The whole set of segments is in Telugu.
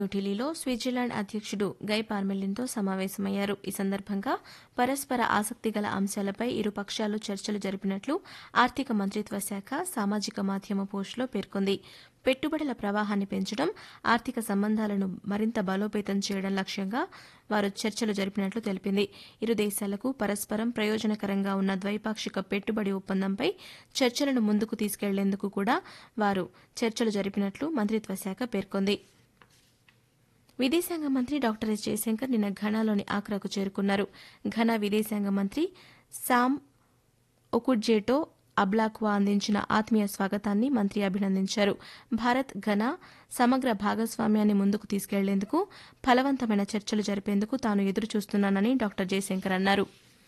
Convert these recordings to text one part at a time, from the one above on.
న్యూఢిల్లీలో స్విట్జర్లాండ్ అధ్యక్షుడు గై పార్మెలిన్తో సమావేశమయ్యారు. ఈ సందర్భంగా పరస్పర ఆసక్తిగల అంశాలపై ఇరు పక్షాలు చర్చలు జరిపినట్లు ఆర్థిక మంత్రిత్వ శాఖ సామాజిక మాధ్యమ పోస్టులో పేర్కొంది. పెట్టుబడుల ప్రవాహాన్ని పెంచడం, ఆర్థిక సంబంధాలను మరింత బలోపేతం చేయడం లక్ష్యంగా వారు చర్చలు జరిపినట్లు తెలిపింది. ఇరు దేశాలకు పరస్పరం ప్రయోజనకరంగా ఉన్న ద్వైపాక్షిక పెట్టుబడి ఒప్పందంపై చర్చలను ముందుకు తీసుకెళ్లేందుకు కూడా వారు చర్చలు జరిపినట్లు మంత్రిత్వ శాఖ పేర్కొంది. విదేశాంగ మంత్రి డాక్టర్ ఎస్ జయశంకర్ నిన్న ఘనాలోని ఆక్రాకు చేరుకున్నారు. ఘనా విదేశాంగ మంత్రి సామ్ ఒకుడ్జేటో అబ్లాక్వా అందించిన ఆత్మీయ స్వాగతాన్ని మంత్రి అభినందించారు. భారత్ ఘనా సమగ్ర భాగస్వామ్యాన్ని ముందుకు తీసుకెళ్లేందుకు ఫలవంతమైన చర్చలు జరిపేందుకు తాను ఎదురుచూస్తున్నానని డాక్టర్ జయశంకర్ అన్నారు.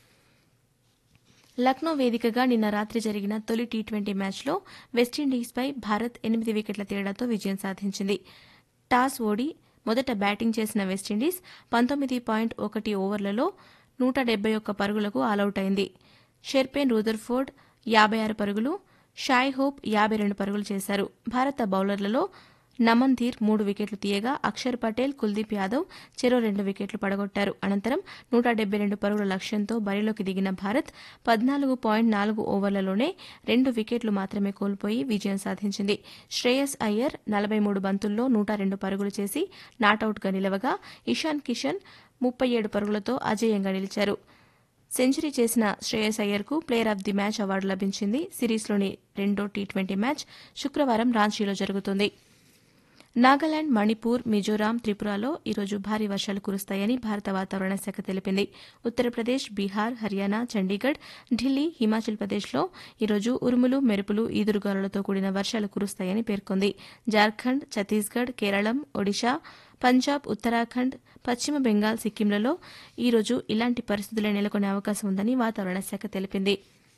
లక్నో వేదికగా నిన్న రాత్రి జరిగిన తొలి టీ20 మ్యాచ్లో వెస్టిండీస్పై భారత్ 8 వికెట్ల తేడాతో విజయం సాధించింది. టాస్ ఓడి మొదట బ్యాటింగ్ చేసిన వెస్టిండీస్ 19.1 ఓవర్లలో 171 పరుగులకు ఆలౌట్ అయింది. షెర్పెన్ రూదర్ఫోర్డ్ 56 పరుగులు, షాయ్ హోప్ 52 పరుగులు చేశారు. భారత బౌలర్లలో నమన్ ధీర్ 3 వికెట్లు తీయగా అక్షర్ పటేల్, కుల్దీప్ యాదవ్ చెరో 2 వికెట్లు పడగొట్టారు. అనంతరం 172 పరుగుల లక్ష్యంతో బరిలోకి దిగిన భారత్ 14.4 ఓవర్లలోనే 2 వికెట్లు మాత్రమే కోల్పోయి విజయం సాధించింది. శ్రేయస్ అయ్యర్ 43 బంతుల్లో 102 పరుగులు చేసి నాటౌట్గా నిలవగా ఇషాన్ కిషన్ 37 పరుగులతో అజేయంగా నిలిచారు. సెంచరీ చేసిన Shreyas అయ్యర్కు player of the match award లభించింది. సిరీస్లోని రెండో టీ20 మ్యాచ్ శుక్రవారం రాంచీలో జరుగుతుంది. నాగాలాండ్, మణిపూర్, మిజోరాం, త్రిపురలో ఈరోజు భారీ వర్షాలు కురుస్తాయని భారత వాతావరణ శాఖ తెలిపింది. ఉత్తరప్రదేశ్, బీహార్, హర్యానా, చండీగఢ్, ఢిల్లీ, హిమాచల్ ప్రదేశ్లో ఈరోజు ఉరుములు, మెరుపులు, ఈదురుగాలులతో కూడిన వర్షాలు కురుస్తాయని పేర్కొంది. జార్ఖండ్, ఛత్తీస్గఢ్, కేరళం, ఒడిషా, పంజాబ్, ఉత్తరాఖండ్, పశ్చిమ బెంగాల్, సిక్కింలలో ఈరోజు ఇలాంటి పరిస్థితులే నెలకొనే అవకాశం ఉందని వాతావరణ శాఖ తెలిపింది.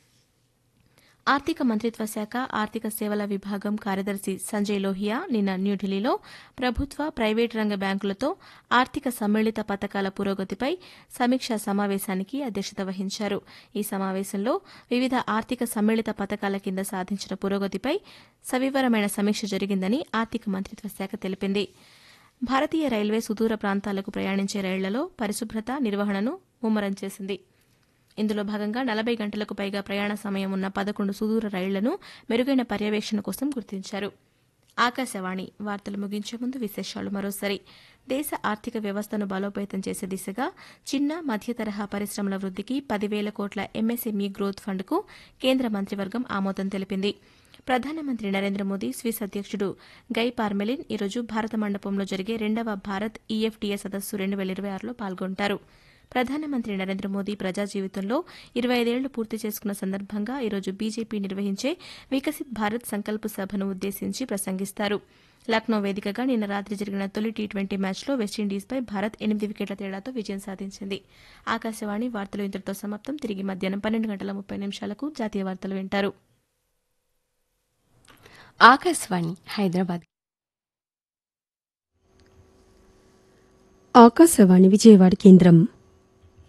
ఆర్థిక మంత్రిత్వ శాఖ ఆర్థిక సేవల విభాగం కార్యదర్శి సంజయ్ లోహియా నిన్న న్యూఢిల్లీలో ప్రభుత్వ, ప్రైవేటు రంగ బ్యాంకులతో ఆర్థిక సమ్మిళిత పథకాల పురోగతిపై సమీక్షా సమావేశానికి అధ్యక్షత వహించారు. ఈ సమావేశంలో వివిధ ఆర్థిక సమ్మిళిత పథకాల కింద సాధించిన పురోగతిపై సవివరమైన సమీక్ష జరిగిందని ఆర్థిక మంత్రిత్వ శాఖ తెలిపింది. భారతీయ రైల్వే సుదూర ప్రాంతాలకు ప్రయాణించే రైళ్లలో పరిశుభ్రత, నిర్వహణను ముమ్మరం చేసింది. ఇందులో భాగంగా 40 గంటలకు పైగా ప్రయాణ సమయం ఉన్న 11 సుదూర రైళ్లను మెరుగైన పర్యవేక్షణ కోసం గుర్తించారు. ఆకాశవాణి వార్తలు ముగించే ముందు విశేషాలు మరోసారి. దేశ ఆర్థిక వ్యవస్థను బలోపేతం చేసే దిశగా చిన్న, మధ్య తరహా పరిశ్రమల వృద్దికి 10,000 కోట్ల ఎంఎస్ఎంఈ గ్రోత్ ఫండ్కు కేంద్ర మంత్రివర్గం ఆమోదం తెలిపింది. ప్రధానమంత్రి నరేంద్ర మోదీ స్విస్ అధ్యక్షుడు గై పార్మెలిన్ ఈరోజు భారత మండపంలో జరిగే 2వ భారత్ ఈఎఫ్టీఏ సదస్సు 2026లో పాల్గొంటారు. ప్రధానమంత్రి నరేంద్ర మోదీ ప్రజా జీవితంలో 25 ఏళ్లు పూర్తి చేసుకున్న సందర్భంగా ఈరోజు బీజేపీ నిర్వహించే వికసిత్ భారత్ సంకల్ప్ సభను ఉద్దేశించి ప్రసంగిస్తారు. లక్నో వేదికగా నిన్న రాత్రి జరిగిన తొలి టీ20 మ్యాచ్లో వెస్టిండీస్పై భారత్ 8 వికెట్ల తేడాతో విజయం సాధించింది. ఆకాశవాణి వార్తలు ఇంతటితో సమాప్తం. తిరిగి మధ్యాహ్నం 12:30 జాతీయ వార్తలు వింటారు. ఆకాశవాణి హైదరాబాద్. ఆకాశవాణి విజయవాడ కేంద్రం.